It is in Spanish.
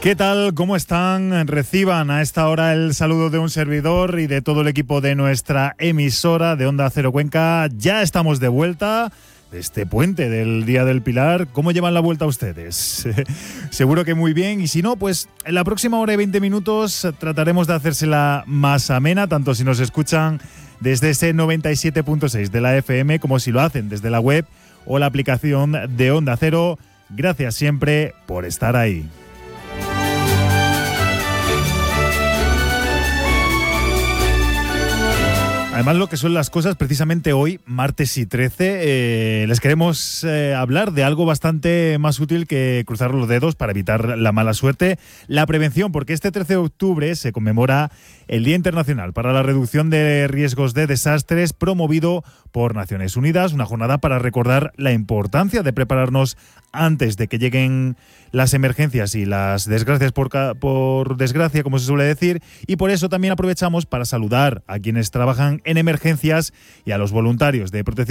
¿Qué tal? ¿Cómo están? Reciban a esta hora el saludo de un servidor y de todo el equipo de nuestra emisora de Onda Cero Cuenca. Ya estamos de vuelta de este puente del Día del Pilar. ¿Cómo llevan la vuelta ustedes? Seguro que muy bien, y si no, pues en la próxima hora y 20 minutos trataremos de hacérsela más amena, tanto si nos escuchan desde ese 97.6 de la FM como si lo hacen desde la web o la aplicación de Onda Cero. Gracias siempre por estar ahí. Además, lo que son las cosas, precisamente hoy, martes y 13, les queremos hablar de algo bastante más útil que cruzar los dedos para evitar la mala suerte, la prevención, porque este 13 de octubre se conmemora el Día Internacional para la Reducción de Riesgos de Desastres, promovido por Naciones Unidas, una jornada para recordar la importancia de prepararnos antes de que lleguen las emergencias y las desgracias por desgracia, como se suele decir, y por eso también aprovechamos para saludar a quienes trabajan en emergencias y a los voluntarios de protección